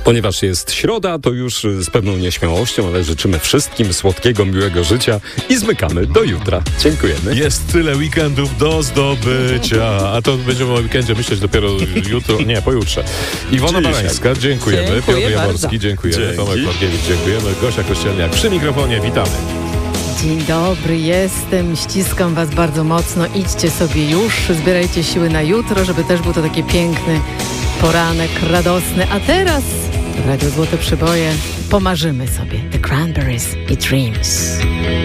Ponieważ jest środa, to już z pewną nieśmiałością, ale życzymy wszystkim słodkiego, miłego życia i zmykamy do jutra. Dziękujemy. Jest tyle weekendów do zdobycia, a to będziemy o weekendzie myśleć dopiero jutro, nie, pojutrze. Iwona Barańska, dziękujemy. Dziękuję Piotr bardzo. Jaworski, dziękujemy. Dzięki. Tomek Markiewicz, dziękujemy. Gosia Kościelniak przy mikrofonie, witamy. Dzień dobry, jestem, ściskam was bardzo mocno, idźcie sobie już, zbierajcie siły na jutro, żeby też był to taki piękny poranek, radosny, a teraz w Radio Złote Przeboje pomarzymy sobie The Cranberries i Dreams.